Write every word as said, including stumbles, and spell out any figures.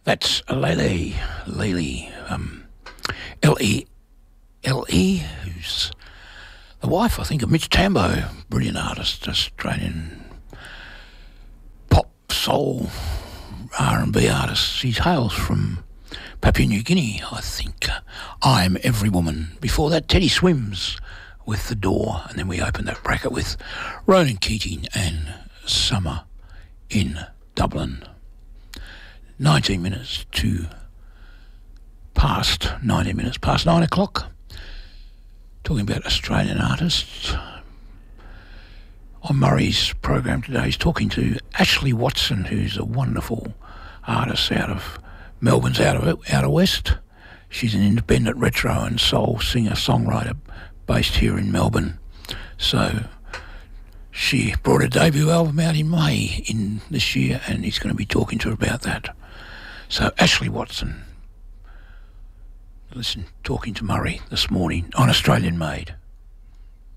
That's Lele, Lele, um, L E L E, who's the wife, I think, of Mitch Tambo, brilliant artist, Australian pop, soul, R and B artist. She hails from Papua New Guinea, I think. I'm Every Woman. Before that, Teddy Swims with The Door, and then we opened that bracket with Ronan Keating and Summer in Dublin. nineteen minutes to past, nineteen minutes past nine o'clock. Talking about Australian artists. On Murray's program today, he's talking to Ashley Watson, who's a wonderful artist out of Melbourne's out of outer west. She's an independent retro and soul singer-songwriter based here in Melbourne. So she brought a debut album out in May in this year, and he's going to be talking to her about that. So Ashley Watson, listen, talking to Murray this morning on Australian Made.